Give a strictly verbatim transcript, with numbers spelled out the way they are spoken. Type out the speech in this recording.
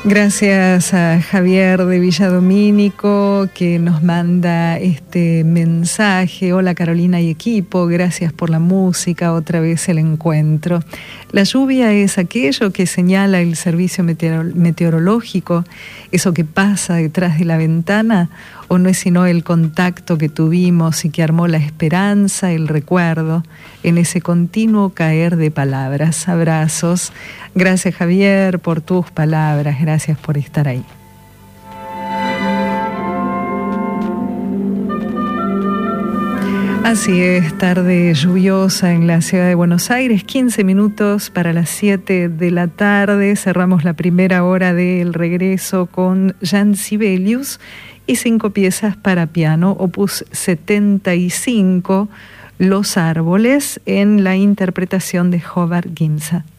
Gracias a Javier de Villadomínico que nos manda este mensaje. Hola Carolina y equipo, gracias por la música, otra vez el encuentro. La lluvia es aquello que señala el servicio meteor- meteorológico, eso que pasa detrás de la ventana, o no es sino el contacto que tuvimos y que armó la esperanza, el recuerdo, en ese continuo caer de palabras. Abrazos. Gracias Javier por tus palabras, gracias por estar ahí. Así es, tarde lluviosa en la ciudad de Buenos Aires, quince minutos para las siete de la tarde. Cerramos la primera hora del regreso con Jan Sibelius y cinco piezas para piano, opus setenta y cinco, Los Árboles, en la interpretación de Howard Gimsa.